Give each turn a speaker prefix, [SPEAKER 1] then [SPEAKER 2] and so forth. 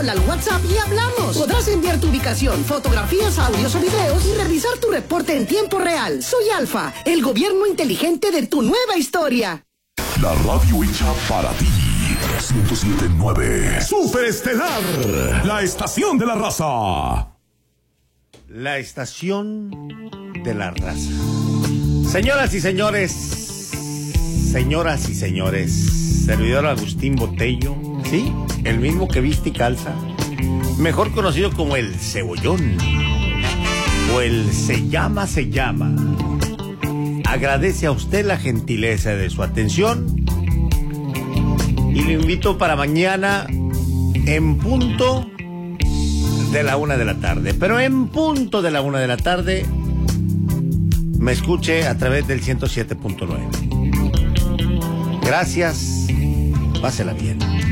[SPEAKER 1] hola al WhatsApp y hablamos. Podrás enviar tu ubicación, fotografías, audios o videos y revisar tu reporte en tiempo real. Soy Alfa, el gobierno inteligente de tu nueva historia.
[SPEAKER 2] La radio hecha para ti. 107.9 Super Estelar, la estación de la raza.
[SPEAKER 3] La estación de la raza. Señoras y señores, servidor Agustín Botello, ¿sí? El mismo que viste y calza, mejor conocido como el Cebollón, o el Se llama. Agradece a usted la gentileza de su atención y lo invito para mañana en punto de la 1 de la tarde. Pero en punto de la 1 de la tarde me escuche a través del 107.9. Gracias, pásela bien.